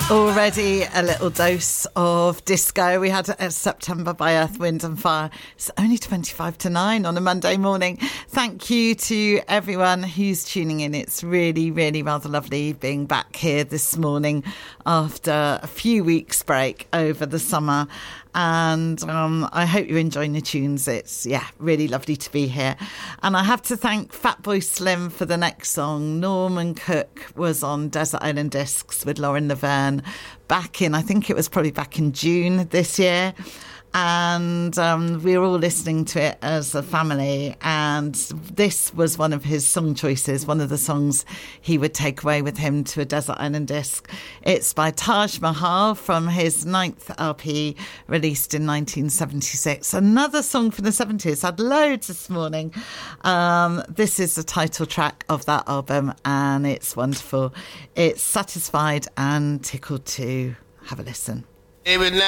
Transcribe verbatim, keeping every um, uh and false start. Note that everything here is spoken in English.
Already a little dose of disco. We had uh, September by Earth, Wind and Fire. It's only twenty-five to nine on a Monday morning. Thank you to everyone who's tuning in. It's really, really rather lovely being back here this morning after a few weeks break over the summer. And um, I hope you're enjoying the tunes. It's, yeah, really lovely to be here. And I have to thank Fatboy Slim for the next song. Norman Cook was on Desert Island Discs with Lauren Laverne back in, I think it was probably back in June this year. And um, we were all listening to it as a family, and this was one of his song choices, one of the songs he would take away with him to a Desert Island Disc. It's by Taj Mahal from his ninth L P released in nineteen seventy-six. Another song from the seventies. I had loads this morning. Um, this is the title track of that album, and it's wonderful. It's Satisfied and Tickled Too. Have a listen. Even now.